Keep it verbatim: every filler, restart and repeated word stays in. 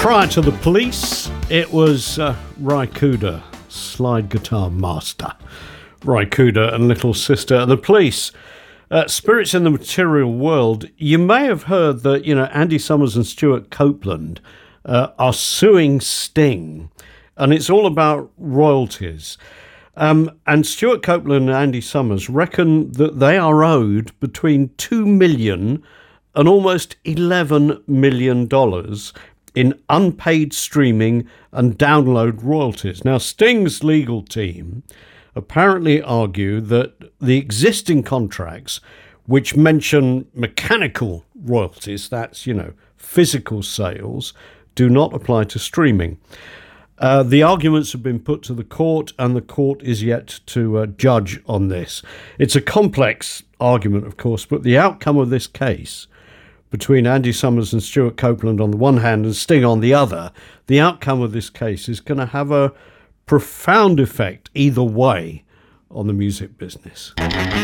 Prior to the Police, it was uh, Ry Cooder, slide guitar master. Ry Cooder and Little Sister. The Police, uh, Spirits in the Material World. You may have heard that, you know, Andy Summers and Stuart Copeland uh, are suing Sting, and it's all about royalties. Um, and Stuart Copeland and Andy Summers reckon that they are owed between two million dollars and almost eleven million dollars in unpaid streaming and download royalties. Now, Sting's legal team apparently argue that the existing contracts, which mention mechanical royalties, that's, you know, physical sales, do not apply to streaming. Uh, the arguments have been put to the court, and the court is yet to uh, judge on this. It's a complex argument, of course, but the outcome of this case between Andy Summers and Stuart Copeland on the one hand and Sting on the other, the outcome of this case is going to have a profound effect either way on the music business.